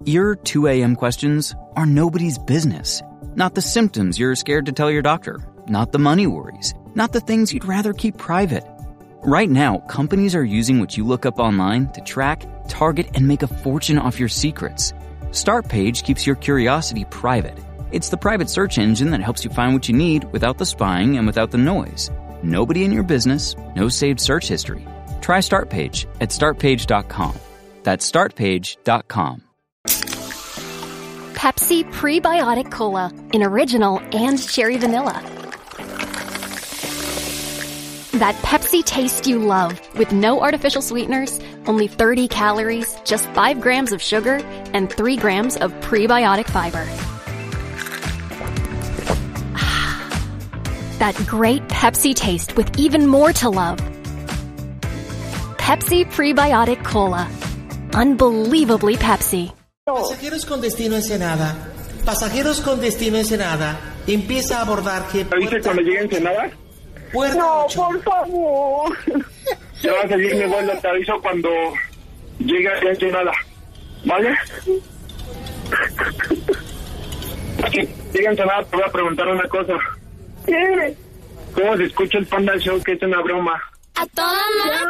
Your 2 a.m. questions are nobody's business. Not the symptoms you're scared to tell your doctor. Not the money worries. Not the things you'd rather keep private. Right now, companies are using what you look up online to track, target, and make a fortune off your secrets. Startpage keeps your curiosity private. It's the private search engine that helps you find what you need without the spying and without the noise. Nobody in your business, no saved search history. Try Startpage at startpage.com. That's startpage.com. Pepsi Prebiotic Cola in original and cherry vanilla. That Pepsi taste you love with no artificial sweeteners, only 30 calories, just 5 grams of sugar, and 3 grams of prebiotic fiber. That great Pepsi taste with even more to love. Pepsi Prebiotic Cola. Unbelievably Pepsi. Pasajeros con destino Ensenada. Pasajeros con destino Ensenada. Empieza a abordar que... ¿Te dice cuando llegue a Ensenada? No, por favor. Ya va a seguir mi vuelo, te aviso cuando llegue a Ensenada. ¿Vale? Aquí, llegue a Ensenada, te voy a preguntar una cosa. ¿Qué? ¿Cómo se escucha el Panda Show? Que es una broma. A toda madre.